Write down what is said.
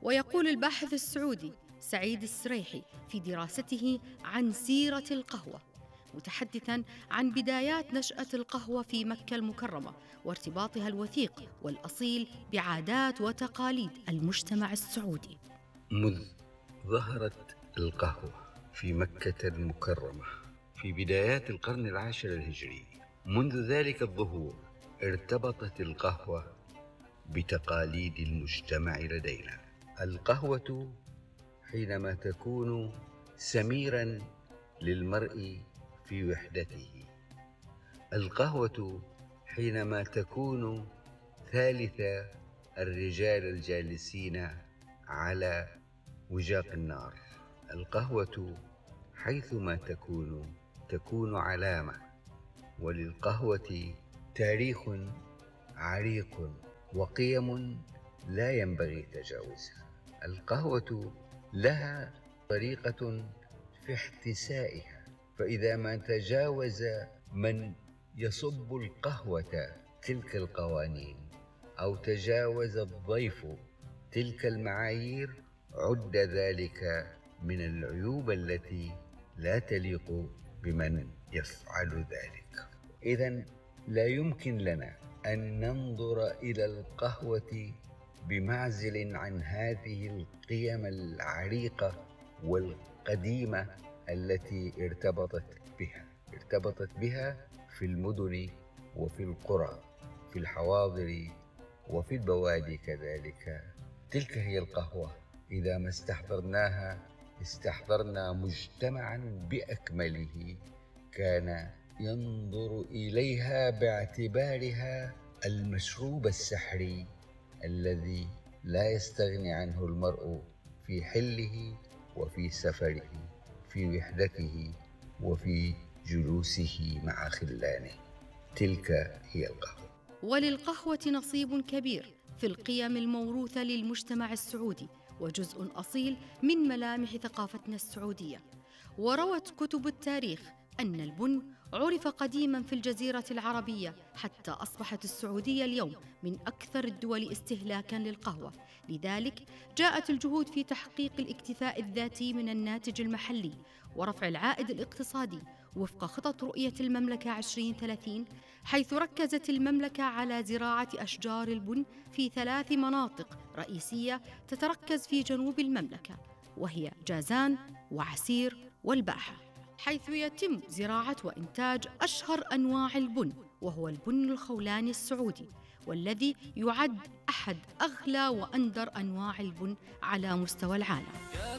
ويقول الباحث السعودي سعيد السريحي في دراسته عن سيرة القهوة، متحدثاً عن بدايات نشأة القهوة في مكة المكرمة وارتباطها الوثيق والأصيل بعادات وتقاليد المجتمع السعودي. منذ ظهرت القهوة في مكة المكرمة في بدايات القرن العاشر الهجري، منذ ذلك الظهور ارتبطت القهوة بتقاليد المجتمع لدينا. القهوة حينما تكون سميراً للمرء في وحدته، القهوة حينما تكون ثالث الرجال الجالسين على وجاق النار، القهوة حيثما تكون علامة، وللقهوة تاريخ عريق وقيم لا ينبغي تجاوزها. القهوة لها طريقة في احتسائها، فإذا ما تجاوز من يصب القهوة تلك القوانين أو تجاوز الضيف تلك المعايير عد ذلك من العيوب التي لا تليق بمن يفعل ذلك. إذن لا يمكن لنا أن ننظر إلى القهوة بمعزل عن هذه القيم العريقة والقديمة التي ارتبطت بها في المدن وفي القرى، في الحواضر وفي البوادي كذلك. تلك هي القهوة. إذا ما استحضرنا مجتمعا بأكمله كان ينظر إليها باعتبارها المشروب السحري الذي لا يستغني عنه المرء في حله وفي سفره، في وحدته وفي جلوسه مع خلانه. تلك هي القهوة. وللقهوة نصيب كبير في القيم الموروثة للمجتمع السعودي، وجزء أصيل من ملامح ثقافتنا السعودية. وروت كتب التاريخ أن البن عرف قديماً في الجزيرة العربية حتى أصبحت السعودية اليوم من أكثر الدول استهلاكاً للقهوة. لذلك جاءت الجهود في تحقيق الاكتفاء الذاتي من الناتج المحلي ورفع العائد الاقتصادي وفق خطط رؤية المملكة 2030، حيث ركزت المملكة على زراعة أشجار البن في 3 مناطق رئيسية تتركز في جنوب المملكة، وهي جازان وعسير والباحة، حيث يتم زراعة وإنتاج أشهر أنواع البن، وهو البن الخولاني السعودي، والذي يعد أحد أغلى وأندر أنواع البن على مستوى العالم.